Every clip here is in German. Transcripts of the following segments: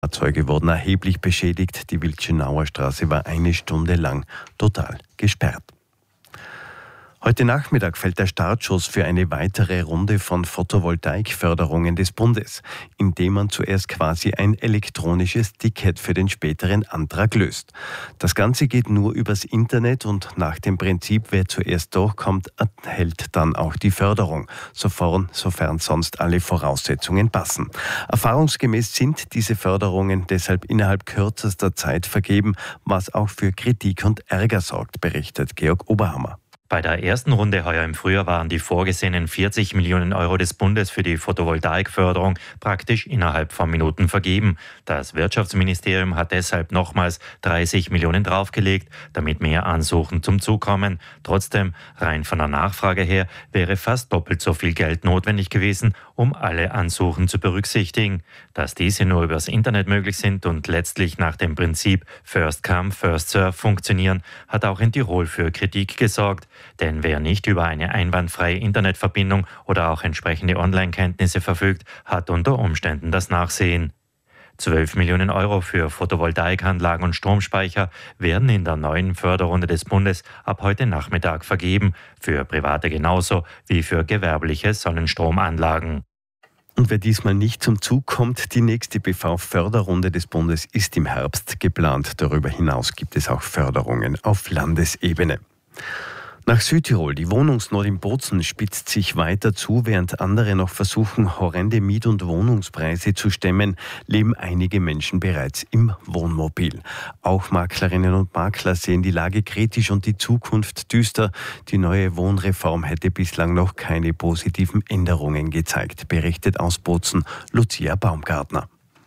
Fahrzeuge wurden erheblich beschädigt. Die Wildschönauer Straße war 1 Stunde lang total gesperrt. Heute Nachmittag fällt der Startschuss für eine weitere Runde von Photovoltaikförderungen des Bundes, indem man zuerst quasi ein elektronisches Ticket für den späteren Antrag löst. Das Ganze geht nur übers Internet und nach dem Prinzip, wer zuerst durchkommt, erhält dann auch die Förderung, sofern sonst alle Voraussetzungen passen. Erfahrungsgemäß sind diese Förderungen deshalb innerhalb kürzester Zeit vergeben, was auch für Kritik und Ärger sorgt, berichtet Georg Oberhammer. Bei der ersten Runde heuer im Frühjahr waren die vorgesehenen 40 Millionen Euro des Bundes für die Photovoltaikförderung praktisch innerhalb von Minuten vergeben. Das Wirtschaftsministerium hat deshalb nochmals 30 Millionen draufgelegt, damit mehr Ansuchen zum Zug kommen. Trotzdem, rein von der Nachfrage her, wäre fast doppelt so viel Geld notwendig gewesen, um alle Ansuchen zu berücksichtigen. Dass diese nur übers Internet möglich sind und letztlich nach dem Prinzip First Come, First Serve funktionieren, hat auch in Tirol für Kritik gesorgt. Denn wer nicht über eine einwandfreie Internetverbindung oder auch entsprechende Online-Kenntnisse verfügt, hat unter Umständen das Nachsehen. 12 Millionen Euro für Photovoltaikanlagen und Stromspeicher werden in der neuen Förderrunde des Bundes ab heute Nachmittag vergeben, für Private genauso wie für gewerbliche Sonnenstromanlagen. Und wer diesmal nicht zum Zug kommt, die nächste BV-Förderrunde des Bundes ist im Herbst geplant. Darüber hinaus gibt es auch Förderungen auf Landesebene. Nach Südtirol, die Wohnungsnot in Bozen spitzt sich weiter zu, während andere noch versuchen, horrende Miet- und Wohnungspreise zu stemmen, leben einige Menschen bereits im Wohnmobil. Auch Maklerinnen und Makler sehen die Lage kritisch und die Zukunft düster. Die neue Wohnreform hätte bislang noch keine positiven Änderungen gezeigt, berichtet aus Bozen Lucia Baumgartner.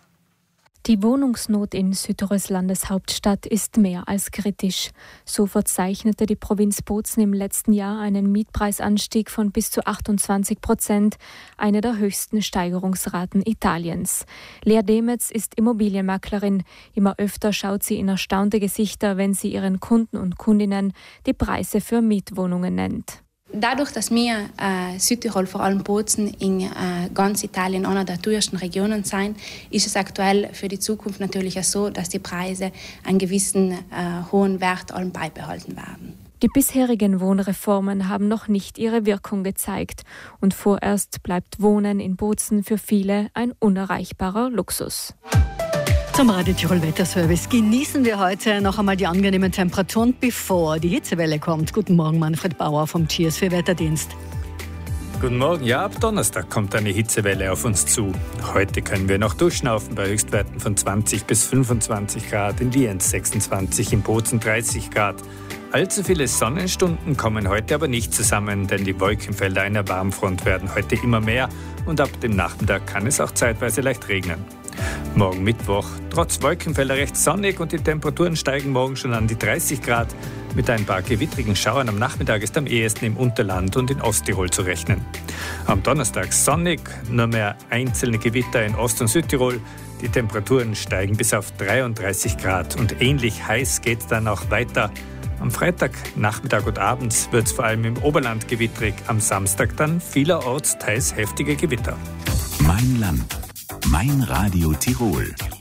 Die Wohnungsnot in Südtirols Landeshauptstadt ist mehr als kritisch. So verzeichnete die Provinz Bozen im letzten Jahr einen Mietpreisanstieg von bis zu 28%, eine der höchsten Steigerungsraten Italiens. Lea Demetz ist Immobilienmaklerin. Immer öfter schaut sie in erstaunte Gesichter, wenn sie ihren Kunden und Kundinnen die Preise für Mietwohnungen nennt. Dadurch, dass wir Südtirol, vor allem Bozen, in ganz Italien einer der teuersten Regionen sind, ist es aktuell für die Zukunft natürlich auch so, dass die Preise einen gewissen hohen Wert allem beibehalten werden. Die bisherigen Wohnreformen haben noch nicht ihre Wirkung gezeigt und vorerst bleibt Wohnen in Bozen für viele ein unerreichbarer Luxus. Zum Radio Tirol Wetterservice genießen wir heute noch einmal die angenehmen Temperaturen, bevor die Hitzewelle kommt. Guten Morgen, Manfred Bauer vom TSV Wetterdienst. Guten Morgen. Ja, ab Donnerstag kommt eine Hitzewelle auf uns zu. Heute können wir noch durchschnaufen bei Höchstwerten von 20 bis 25 Grad, in Lienz 26, in Bozen 30 Grad. Allzu viele Sonnenstunden kommen heute aber nicht zusammen, denn die Wolkenfelder einer Warmfront werden heute immer mehr und ab dem Nachmittag kann es auch zeitweise leicht regnen. Morgen Mittwoch, trotz Wolkenfelder recht sonnig und die Temperaturen steigen morgen schon an die 30 Grad. Mit ein paar gewittrigen Schauern am Nachmittag ist am ehesten im Unterland und in Osttirol zu rechnen. Am Donnerstag sonnig, nur mehr einzelne Gewitter in Ost- und Südtirol. Die Temperaturen steigen bis auf 33 Grad und ähnlich heiß geht es dann auch weiter. Am Freitag, Nachmittag und abends wird es vor allem im Oberland gewittrig. Am Samstag dann vielerorts teils heftige Gewitter. Mein Land. Mein Radio Tirol.